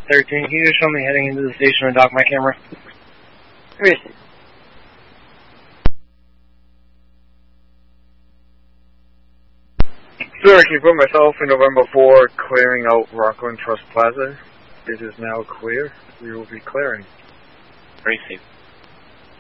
13. Can you just show me heading into the station and dock my camera? Yes. Sir, can you put myself in November 4 clearing out Rockland Trust Plaza? It is now clear. We will be clearing. Very safe.